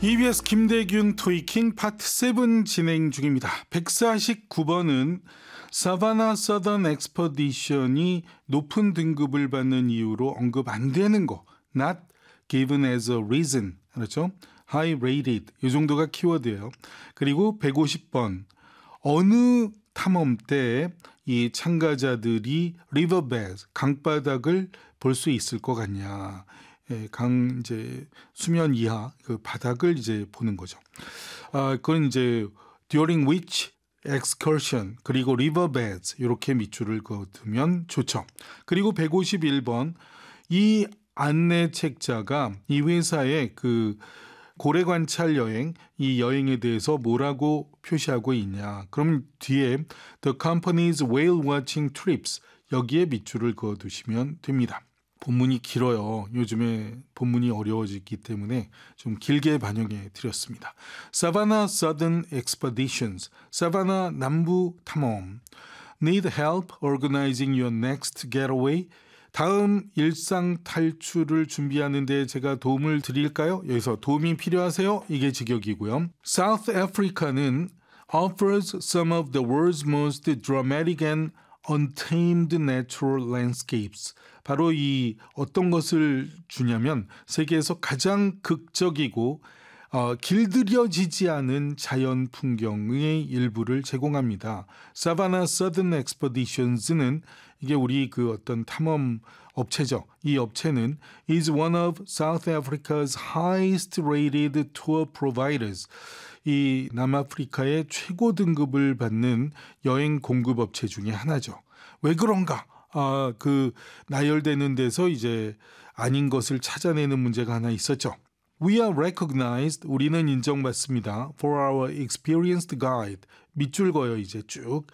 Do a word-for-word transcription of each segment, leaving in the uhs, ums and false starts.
이비에스 김대균 토이킹 파트 칠 진행 중입니다. 백사십구 번은 사바나 서던 엑스퍼디션이 높은 등급을 받는 이유로 언급 안 되는 거, not given as a reason, 그렇죠? high rated, 이 정도가 키워드예요. 그리고 백오십 번, 어느 탐험 때 이 참가자들이 riverbed, 강바닥을 볼 수 있을 것 같냐? 예, 강 이제 수면 이하 그 바닥을 이제 보는 거죠. 아, 그건 이제 during which excursion 그리고 riverbeds 이렇게 밑줄을 그어두면 좋죠. 그리고 백오십일 번, 이 안내 책자가 이 회사의 그 고래 관찰 여행, 이 여행에 대해서 뭐라고 표시하고 있냐. 그럼 뒤에 the company's whale watching trips 여기에 밑줄을 그어두시면 됩니다. 본문이 길어요. 요즘에 본문이 어려워지기 때문에 좀 길게 반영해 드렸습니다. Savannah Southern Expeditions, 사바나 남부 탐험. Need help organizing your next getaway? 다음 일상 탈출을 준비하는 데 제가 도움을 드릴까요? 여기서 도움이 필요하세요? 이게 직역이고요. South Africa는 offers some of the world's most dramatic and untamed natural landscapes. 바로 이 어떤 것을 주냐면 세계에서 가장 극적이고 어, 길들여지지 않은 자연 풍경의 일부를 제공합니다. Savannah Southern Expeditions는 이게 우리 그 어떤 탐험 업체죠. 이 업체는 is one of South Africa's highest rated tour providers. 이 남아프리카의 최고 등급을 받는 여행 공급 업체 중에 하나죠. 왜 그런가? 아, 그 나열되는 데서 이제 아닌 것을 찾아내는 문제가 하나 있었죠. We are recognized, 우리는 인정받습니다. For our experienced guide, 밑줄 그어요 이제 쭉.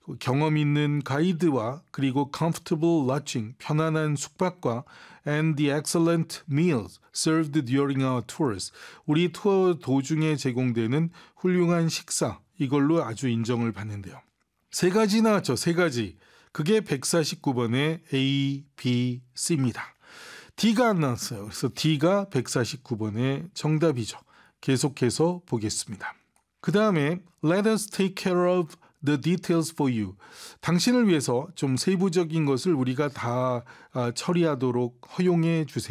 경험 있는 가이드와 그리고 comfortable lodging, 편안한 숙박과 and the excellent meals served during our tours. 우리 투어 도중에 제공되는 훌륭한 식사, 이걸로 아주 인정을 받는데요. 세 가지 나왔죠, 세 가지. 그게 백사십구 번의 A, B, C입니다. D가 안 나왔어요. 그래서 D가 백사십구 번의 정답이죠. 계속해서 보겠습니다. 그 다음에 Let us take care of the details for you. 당신을 위해서 좀 세부적인 것을 우리가 다 처리하도록 허용해 주세요.